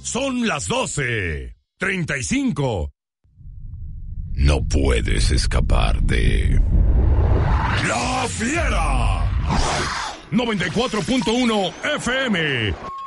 Son las 12:35. No puedes escapar de La Fiera. 94.1 FM.